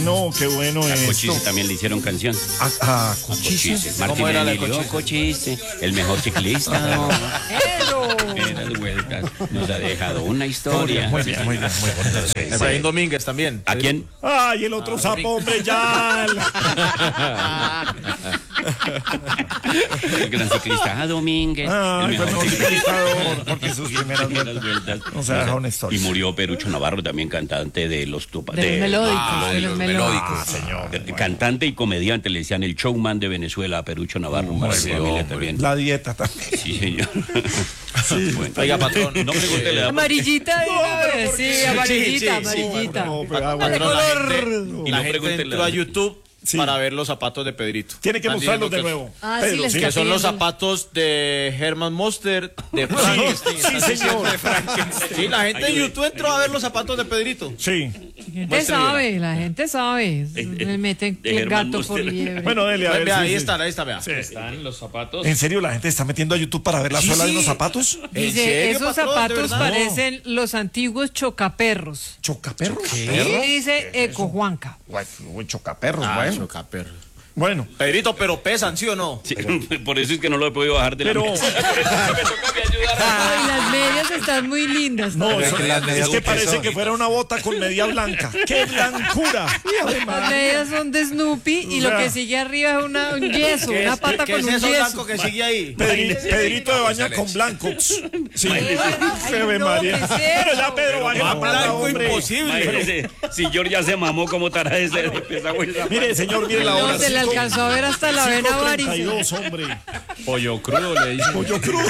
bueno A esto. Cochise también le hicieron canción. ¿A Cochise? Martín ¿Cómo era la Emilio Cochise, el mejor ciclista. En las vueltas nos ha dejado una historia. Muy bien, muy bien, muy bonito. Sí, sí. Efraín Domínguez también. ¿A quién? Ay, el otro sapo, hombre, ya. El gran ciclista Domínguez. Ay, el pues mejor no, ciclista. porque sus primeras vueltas. O sea, deja una historia. Y murió Perucho Navarro, también cantante de los Tupac. De los melódicos, de los melódicos. Señor. Cantante y comediante, le decían el showman de Venezuela a Perucho Navarro. Para su familia también. La dieta también. Sí, señor. Bueno, Oiga, patrón. no pregunte la edad. Amarillita, pero sí, amarillita, sí, amarillita. No, pero, Patrón, Y la no gente pregunte entró la- a YouTube Sí. para ver los zapatos de Pedrito. Tiene que Están mostrarlos de diciendo nuevo. Ah, sí, Pedro, les sí. Que son los Está pidiendo. zapatos de Herman Monster, de Frankenstein. Sí, señor. Sí, la gente en YouTube entró a ver los zapatos de Pedrito. Sí. La gente sabe. Me meten de el Germán gato por Muster. liebre. Bueno, dele a ver. Vea, sí, ahí sí. está, vea. Sí. Están los zapatos. ¿En serio la gente está metiendo a YouTube para ver la Sí, suela de sí. unos zapatos? ¿En Dice, serio, esos patrón? ¿De zapatos verdad? parecen los antiguos chocaperros. ¿Chocaperros? Y dice Eco Juanca. Uy, chocaperros, bueno. chocaperro. Bueno, Pedrito, pero pesan, ¿sí o no? Sí, por eso es que no lo he podido bajar de pero... la mesa. Ay, las medias están muy lindas. No, también. eso- que las medias es que son parece pezones. que fuera una bota con media blanca. ¡Qué blancura! Las medias son de Snoopy y O lo sea, que sigue arriba es un yeso, una pata ¿Qué con es un eso yeso. blanco que sigue ahí? Pedrito de baña con blancos. Sí. Ave no, María. ¿qué es Pero eso? ya Pedro baña Más con plata, blanco hombre. imposible. Imagínese, si George ya se mamó como tara de ese de pesagüey. Mire, señor, mire la hora. No, se le alcanzó a ver hasta la vena varice. 5:32, hombre. Pollo crudo le dicen. Pollo cruz.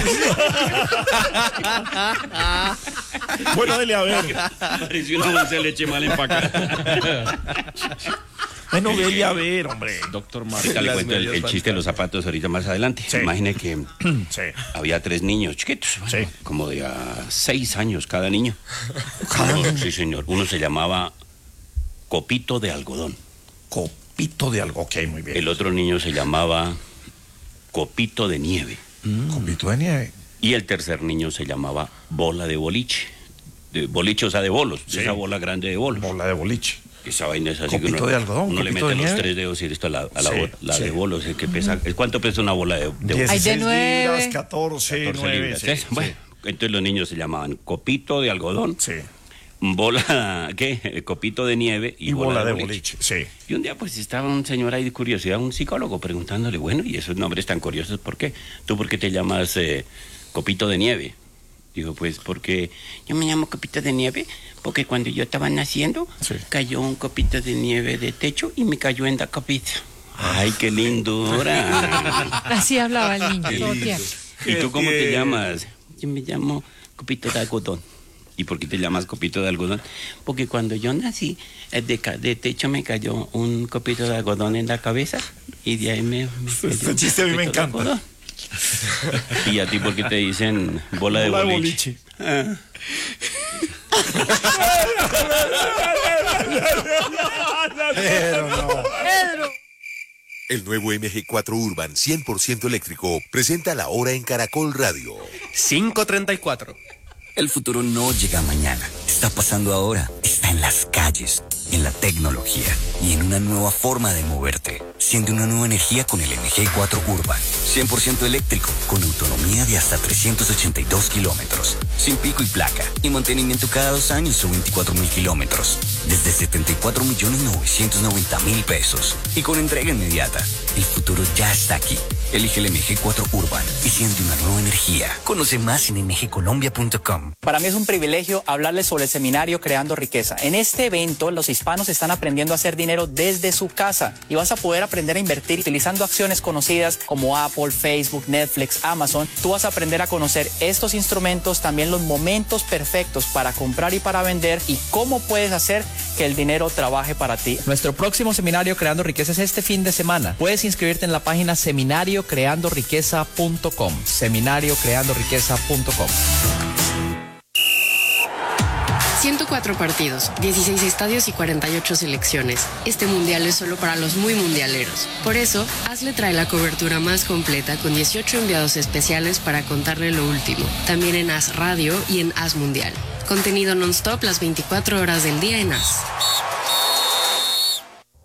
Bueno, dele a ver. Pareció una bolsa de leche mal empacada. Bueno, dele a ver, hombre. Doctor Ahorita le cuento el chiste de los zapatos ahorita más adelante. Sí. Imagine que Sí. había 3 niños chiquitos, bueno, Sí. como de a 6 años cada niño. Sí, señor. Uno se llamaba Copito de Algodón. Copito de algo. Ok, muy bien. El otro niño se llamaba Copito de Nieve. Copito de nieve. Y el tercer niño se llamaba Bola de Boliche. De boliche, o sea, de bolos. Sí. De esa bola grande de bolos. Bola de boliche. Esa vaina es así que Copito de algodón, uno le copito mete de los nieve. 3 dedos y esto a la Sí, bola, la sí. de bolos. Es que pesa. ¿Cuánto pesa una bola de bolos? 16 nueve. libras, 14, 14 9. libras. Sí, ¿Eh? Bueno, entonces los niños se llamaban Copito de Algodón, sí. bola, ¿qué? Copito de Nieve Y bola de boliche. Sí. Y un día pues estaba un señor ahí de curiosidad, un psicólogo, preguntándole, bueno, ¿y esos nombres tan curiosos por qué? ¿Tú por qué te llamas Copito de Nieve? Dijo, pues porque yo me llamo Copito de Nieve, porque cuando yo estaba naciendo, Sí. cayó un copito de nieve de techo y me cayó en la copita. Ay, qué lindura. Así hablaba el niño, todo tierno. ¿Y tú cómo te llamas? Yo me llamo Copito de Algodón. ¿Y por qué te llamas Copito de Algodón? Porque cuando yo nací, de techo me cayó un copito de algodón en la cabeza y de ahí me cayó Este un chiste a mí me copito de encanta. algodón. ¿Y a ti por qué te dicen bola de Bola de boliche? boliche. Pero no. Pedro. El nuevo MG4 Urban 100% eléctrico presenta la hora en Caracol Radio. 5:34. El futuro no llega mañana, está pasando ahora, está en las calles, en la tecnología y en una nueva forma de moverte. Siente una nueva energía con el MG4 Urban, 100% eléctrico, con autonomía de hasta 382 kilómetros, sin pico y placa, y mantenimiento cada 2 años o 24.000 kilómetros, desde 74.990.000 pesos, y con entrega inmediata. El futuro ya está aquí. Elige el MG4 Urban y siente una nueva energía. Conoce más en mgcolombia.com. Para mí es un privilegio hablarles sobre el seminario Creando Riqueza. En este evento, los hispanos están aprendiendo a hacer dinero desde su casa y vas a poder aprender a invertir utilizando acciones conocidas como Apple, Facebook, Netflix, Amazon. Tú vas a aprender a conocer estos instrumentos, también los momentos perfectos para comprar y para vender y cómo puedes hacer que el dinero trabaje para ti. Nuestro próximo seminario Creando Riqueza es este fin de semana. Puedes inscribirte en la página seminariocreandoriqueza.com. Seminariocreandoriqueza.com. 104 partidos, 16 estadios y 48 selecciones. Este mundial es solo para los muy mundialeros. Por eso, Hazle trae la cobertura más completa con 18 enviados especiales para contarle lo último. También en Haz Radio y en Haz Mundial. Contenido non-stop las 24 horas del día en Haz.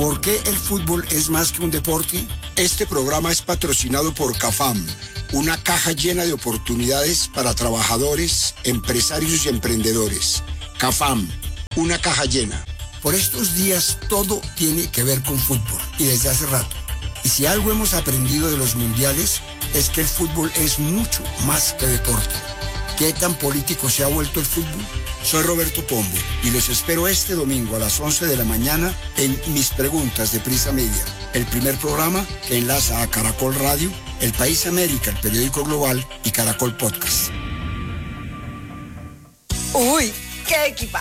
¿Por qué el fútbol es más que un deporte? Este programa es patrocinado por CAFAM, una caja llena de oportunidades para trabajadores, empresarios y emprendedores. CAFAM, una caja llena. Por estos días todo tiene que ver con fútbol y desde hace rato. Y si algo hemos aprendido de los mundiales es que el fútbol es mucho más que deporte. ¿Qué tan político se ha vuelto el fútbol? Soy Roberto Pombo y los espero este domingo a las 11 de la mañana en Mis Preguntas de Prisa Media, el primer programa que enlaza a Caracol Radio, El País América, el periódico global y Caracol Podcast. Uy, qué equipazo.